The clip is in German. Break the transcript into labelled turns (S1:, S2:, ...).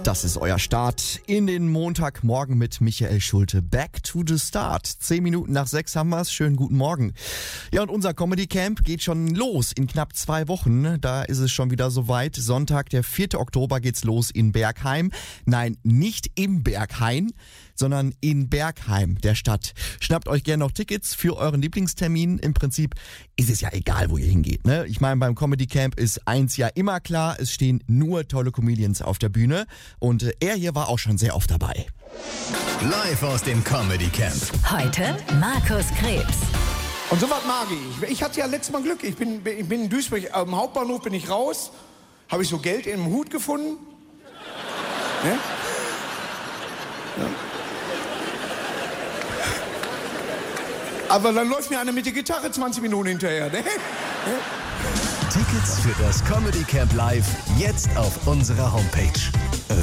S1: Das ist euer Start in den Montagmorgen mit Michael Schulte. Back to the start. 10 Minuten nach 6 haben wir's. Schönen guten Morgen. Ja, und unser Comedy Camp geht schon los in knapp 2 Wochen. Da ist es schon wieder soweit. Sonntag, der 4. Oktober geht's los in Bergheim. Nein, nicht im Berghain, sondern in Bergheim, der Stadt. Schnappt euch gerne noch Tickets für euren Lieblingstermin. Im Prinzip ist es ja egal, wo ihr hingeht, ne? Ich meine, beim Comedy Camp ist eins ja immer klar, es stehen nur tolle Comedians auf der Bühne. Und er hier war auch schon sehr oft dabei.
S2: Live aus dem Comedy Camp.
S3: Heute Markus Krebs.
S4: Und so was mag ich. Ich hatte ja letztes Mal Glück. Ich bin in Duisburg, am Hauptbahnhof bin ich raus, habe ich so Geld in einem Hut gefunden. Ne? Ja. Aber dann läuft mir einer mit der Gitarre 20 Minuten hinterher. Ne?
S2: Tickets für das Comedy Camp Live jetzt auf unserer Homepage.